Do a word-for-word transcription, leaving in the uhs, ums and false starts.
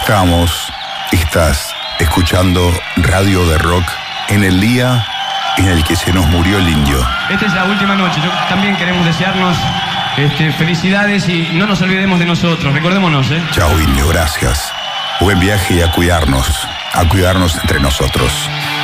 Estamos, estás escuchando Radio de Rock en el día en el que se nos murió el indio. Esta es la última noche. Yo también queremos desearnos este, felicidades y no nos olvidemos de nosotros. Recordémonos, ¿eh? Chao, indio, gracias. Buen viaje y a cuidarnos, a cuidarnos entre nosotros.